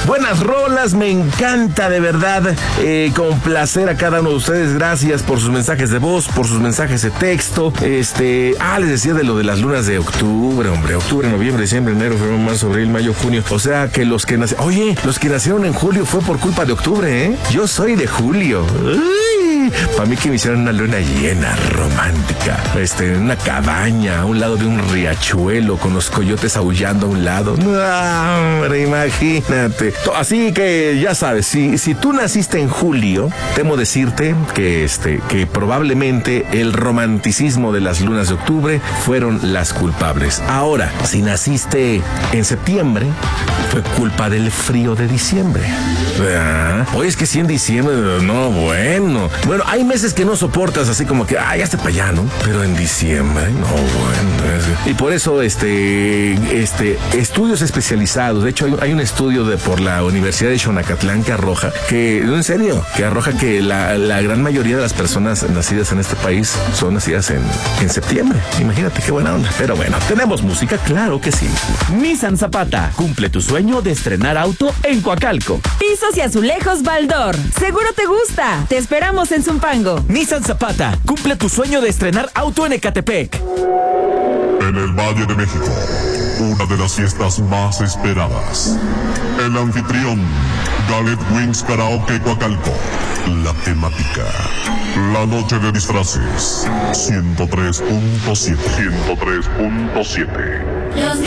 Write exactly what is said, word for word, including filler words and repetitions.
Buenas rolas, me encanta de verdad eh, complacer a cada uno de ustedes. Gracias por sus mensajes de voz, por sus mensajes de texto. Este, ah, les decía de lo de las lunas de octubre, hombre, octubre, noviembre, diciembre, enero, febrero, marzo, abril, mayo, junio. O sea que los que nacieron, oye, los que nacieron en julio fue por culpa de octubre, ¿eh? Yo soy de julio. Uy, para mí que me hicieron una luna llena, romántica, este, en una cabaña, a un lado de un riachuelo, con los coyotes aullando a un lado. No, hombre, imagínate. Así que ya sabes, si, si tú naciste en julio, temo decirte que este, que probablemente el romanticismo de las lunas de octubre fueron las culpables. Ahora, si naciste en septiembre, fue culpa del frío de diciembre. ¿Verdad? Oye, es que si en diciembre, no, bueno. Bueno, hay meses que no soportas, así como que, ah, ya está para allá, ¿no? Pero en diciembre, no, bueno. Es... Y por eso, este, este, estudios especializados, de hecho, hay, hay un estudio de por la Universidad de Xonacatlán que arroja, que, en serio, que arroja que la, la gran mayoría de las personas nacidas en este país son nacidas en, en septiembre. Imagínate qué buena onda. Pero bueno, ¿tenemos música? Claro que sí. Nissan Zapata, cumple tu sueño de estrenar auto en Coacalco. Pisos y azulejos Baldor. Seguro te gusta. Te esperamos en Zumpango. Nissan Zapata, cumple tu sueño de estrenar auto en Ecatepec. En el Valle de México, una de las fiestas más esperadas. El anfitrión, Galet Wings Karaoke Coacalco. La temática, la noche de disfraces. ciento tres punto siete. ciento tres punto siete.